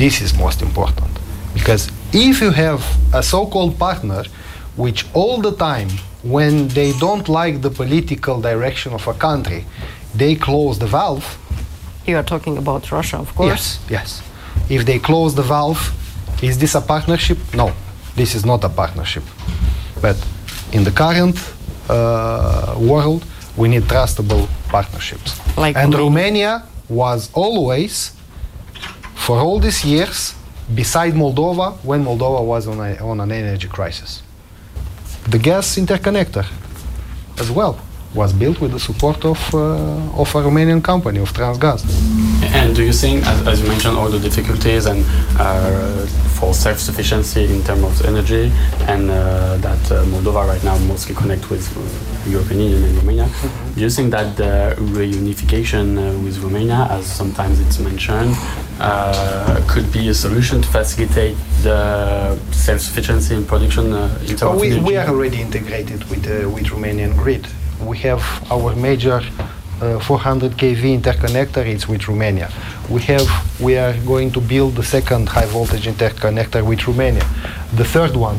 This is most important. Because if you have a so-called partner which all the time, when they don't like the political direction of a country, they close the valve. You are talking about Russia, of course. Yes. If they close the valve, is this a partnership? No, this is not a partnership. But in the current world, we need trustable partnerships. And Romania was always, for all these years, beside Moldova when Moldova was on an energy crisis. The gas interconnector as well was built with the support of a Romanian company, of Transgaz. And do you think, as you mentioned, all the difficulties and for self-sufficiency in terms of energy, and that Moldova right now mostly connect with European Union and Romania, do you think that the reunification with Romania, as sometimes it's mentioned, could be a solution to facilitate the self-sufficiency in production in terms of energy? We are already integrated with Romanian grid. We have our major 400 kV interconnector, it's with Romania. We are going to build the second high voltage interconnector with Romania. The third one,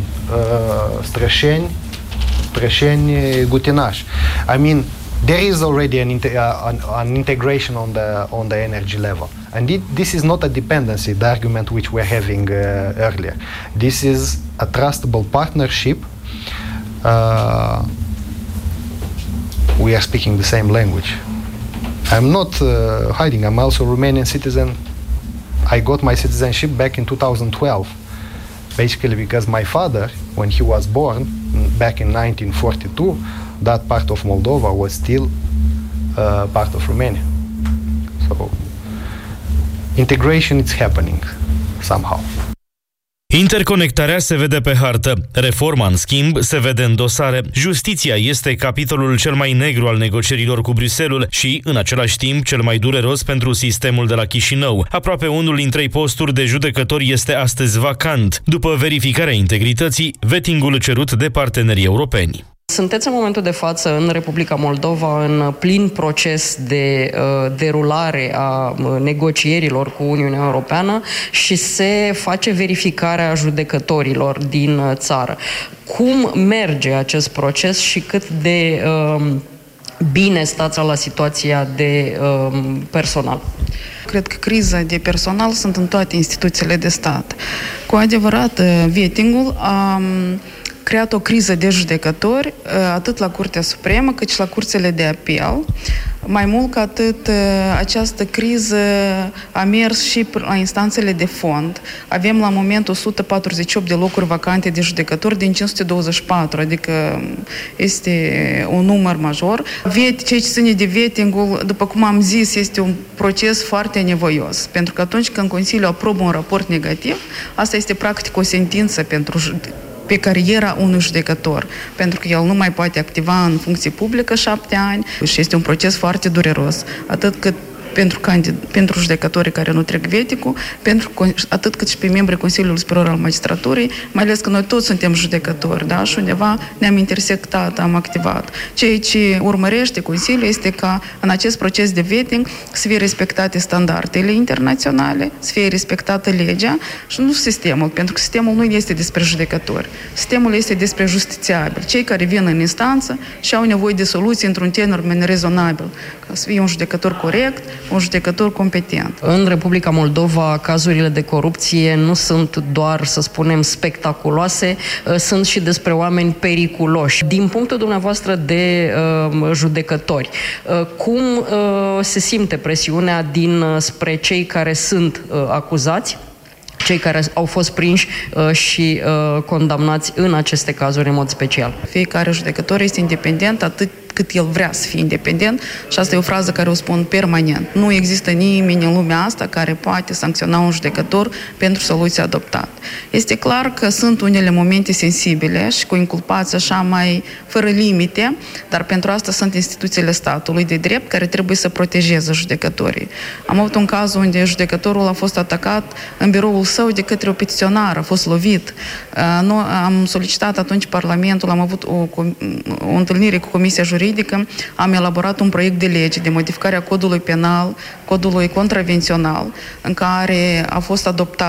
Strășeni-Gutinaș. I mean, there is already an integration on the energy level. And this is not a dependency, the argument which we're having earlier. This is a trustable partnership. We are speaking the same language. I'm not hiding. I'm also a Romanian citizen. I got my citizenship back in 2012, basically because my father, when he was born back in 1942, that part of Moldova was still part of Romania. So integration is happening somehow. Interconectarea se vede pe hartă, reforma, în schimb, se vede în dosare. Justiția este capitolul cel mai negru al negocierilor cu Bruxelles și, în același timp, cel mai dureros pentru sistemul de la Chișinău. Aproape unul din 3 posturi de judecători este astăzi vacant, după verificarea integrității, vettingul cerut de partenerii europeni. Sunteți în momentul de față în Republica Moldova în plin proces de derulare a negocierilor cu Uniunea Europeană și se face verificarea judecătorilor din țară. Cum merge acest proces și cât de bine stați la situația de personal? Cred că criza de personal sunt în toate instituțiile de stat. Cu adevărat, vettingul a creat o criză de judecători, atât la Curtea Supremă, cât și la curțile de apel. Mai mult ca atât, această criză a mers și la instanțele de fond. Avem la moment 148 de locuri vacante de judecători din 524, adică este un număr major. Ceea ce ține de vettingul, după cum am zis, este un proces foarte nevoios, pentru că atunci când Consiliul aprobă un raport negativ, asta este practic o sentință pe cariera unui judecător, pentru că el nu mai poate activa în funcție publică 7 ani și este un proces foarte dureros, atât cât pentru judecătorii care nu trec veticul, atât cât și pe membrii Consiliului Superior al Magistraturii, mai ales că noi toți suntem judecători, da? Și undeva ne-am intersectat, am activat. Ceea ce urmărește Consiliul este ca în acest proces de vetting să fie respectate standardele internaționale, să fie respectată legea și nu sistemul, pentru că sistemul nu este despre judecători. Sistemul este despre justițiabili, cei care vin în instanță și au nevoie de soluții într-un termen rezonabil, ca să fie un judecător corect, un judecător competent. În Republica Moldova, cazurile de corupție nu sunt doar, să spunem, spectaculoase, sunt și despre oameni periculoși. Din punctul dumneavoastră de judecători, cum se simte presiunea spre cei care sunt acuzați, cei care au fost prinși și condamnați în aceste cazuri în mod special? Fiecare judecător este independent atât cât el vrea să fie independent și asta e o frază care o spun permanent. Nu există nimeni în lumea asta care poate sancționa un judecător pentru soluția adoptată. Este clar că sunt unele momente sensibile și cu inculpați așa mai fără limite, dar pentru asta sunt instituțiile statului de drept care trebuie să protejeze judecătorii. Am avut un caz unde judecătorul a fost atacat în biroul său de către o petiționară, a fost lovit. Am solicitat atunci Parlamentul, am avut o întâlnire cu Comisia Juridică, am elaborat un proiect de lege de modificare a codului penal, codului contravențional, în care a fost adoptat